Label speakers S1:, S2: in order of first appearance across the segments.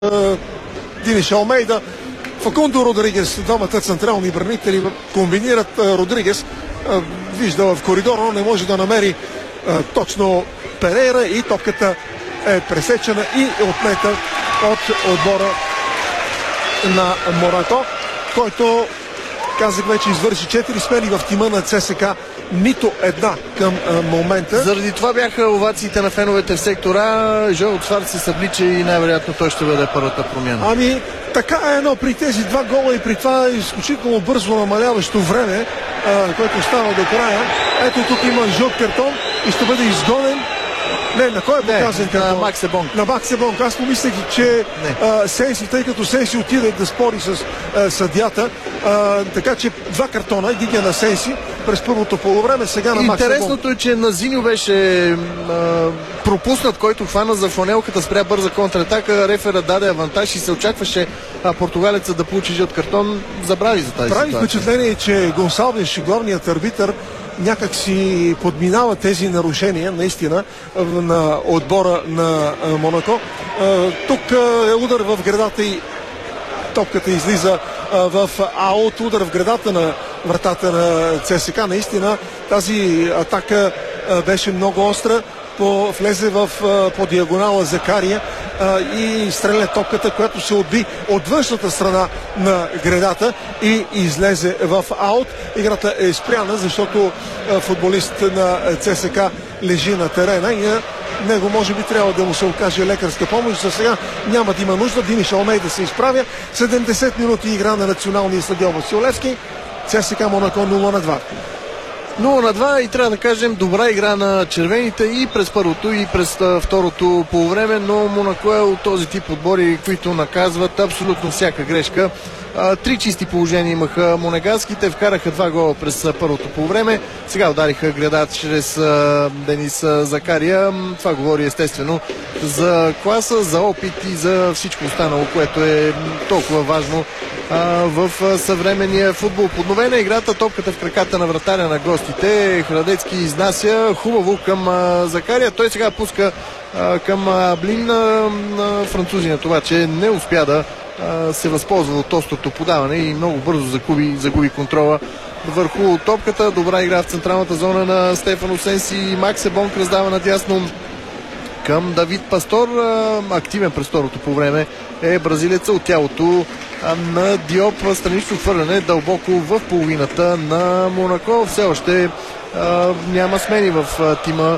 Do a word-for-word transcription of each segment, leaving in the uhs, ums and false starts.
S1: Диниш Алмейда, Факундо Родригес, двамата централни бранители комбинират. Родригес вижда в коридора, но не може да намери точно Перейра и топката е пресечена и е отнета от отбора на Монако, който, казах вече, извърши четири смени в тима на ЦСКА, нито една към а, момента.
S2: Заради това бяха овациите на феновете в сектора. Жоел Цварт се съблича и най-вероятно той ще бъде първата промяна.
S1: Ами, така е, но при тези два гола и при това изключително бързо намаляващо време, а, което остава до края. Ето тук има жълт картон и ще бъде изгонен. Не, на кой е показан картон?
S2: На Макс Ебонг.
S1: На Макс Ебонг. Аз помислях, че а, Сенси, тъй като Сенси отиде да спори с а, съдята, а, така че два картона, един на Сенси през първото полувреме, сега на Макс Ебонг.
S2: Интересното е, че Назиньо беше а, пропуснат, който хвана за фланелката, спря бърза контратака, рефера даде авантаж и се очакваше а, португалеца да получи жълт картон. Забрави за тази
S1: Прави
S2: ситуация.
S1: впечатление, че Гонсалвеш, главният арбитър, някак си подминава тези нарушения наистина на отбора на Монако. Тук е удар в гредата и топката излиза в аут. Удар в гредата на вратата на ЦСКА. Наистина тази атака беше много остра. По, влезе в, по диагонала Закария а, и стреля топката, която се отби от външната страна на гредата и излезе в аут. Играта е спряна, защото а, футболист на ЦСКА лежи на терена и на него може би трябва да му се окаже лекарска помощ. За сега няма да има нужда. Диниш Алмейда се изправя. седемдесет минути игра на националния стадион Васил Левски. ЦСКА Монако нула на два.
S2: нула на два и трябва да кажем добра игра на червените и през първото и през второто полувреме, но Монако е от този тип отбори, които наказват абсолютно всяка грешка. Три чисти положения имаха монегаските, вкараха два гола през първото полувреме, сега удариха гредата чрез Денис Закария. Това говори естествено за класа, за опит и за всичко останало, което е толкова важно в съвременния футбол. Подновена играта, топката в краката на вратаря на гостите. Храдецки изнася хубаво към Закария. Той сега пуска към Блин на французина. Това, че не успя да се възползва от острото подаване и много бързо загуби, загуби контрола върху топката. Добра игра в централната зона на Стефано Сенси. Макс Ебонг раздава надясно към Давид Пастор. Активен през второто по време е бразилеца от тялото на Диоп. Странично хвърляне дълбоко в половината на Монако. Все още а, няма смени в а, тима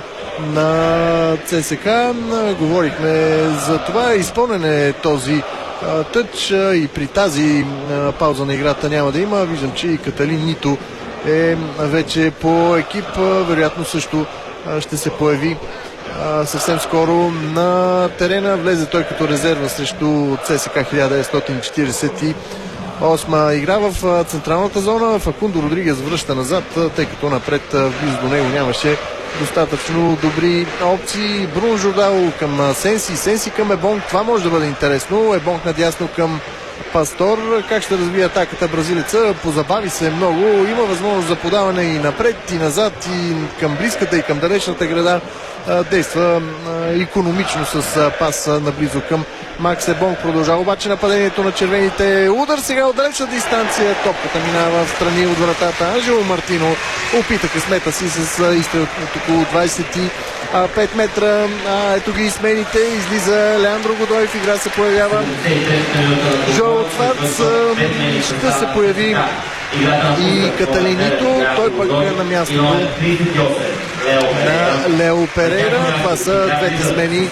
S2: на ЦСКА. Говорихме за това. Изпълнен е този а, тъч а, и при тази а, пауза на играта няма да има. Виждам, че и Каталин Нито е вече по екип. А, вероятно също а, ще се появи Uh, съвсем скоро на терена. Влезе той като резерва срещу ЦСКА хиляда деветстотин четиридесет и осма игра в uh, централната зона. Факундо Родригес връща назад, uh, тъй като напред uh, близо до него нямаше достатъчно добри опции. Бруно Жордал към uh, Сенси, Сенси към Ебонг. Това може да бъде интересно. Ебонг надясно към Пастор. Как ще развие атаката бразилеца? Позабави се много. Има възможност за подаване и напред, и назад, и към близката, и към далечната града. Действа икономично с пас наблизо към Макс Ебонг. Продължава обаче нападението на червените. Удар сега от далечна дистанция. Топката минава в страни от вратата. Анжело Мартино опита късмета си с изстрел от около двадесет и пет метра. А, ето ги смените. Излиза Леандро Годой. В игра се появява Жоел Цварц. Ще се появи и Каталинито. Той пък е на мястото на Лео Перейра. Това са двете смени.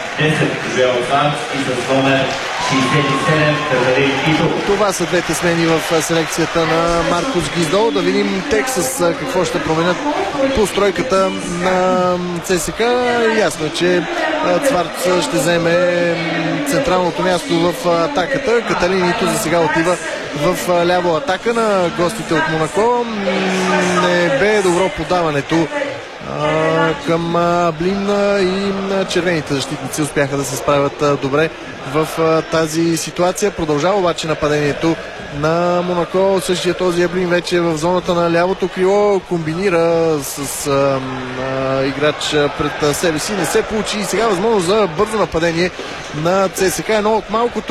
S2: Това са двете смени в селекцията на Маркос Гиздол. Да видим Тексас какво ще променят постройката на ЦСКА. Ясно е, че Цварц ще вземе централното място в атаката. Каталинито за сега отива в ляво. Атака на гостите от Монако. Не бе добро подаването към Блин и червените защитници успяха да се справят добре в тази ситуация. Продължава обаче нападението на Монако. Същия този Еблин вече в зоната на лявото крило комбинира с а, а, играч пред себе си. Не се получи и сега възможност за бързо нападение на ЦСКА. Едно от малкото